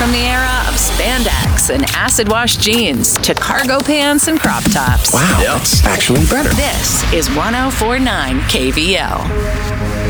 From the era of spandex and acid wash jeans to cargo pants and crop tops. Wow, that's actually better. This is 104.9 KVL.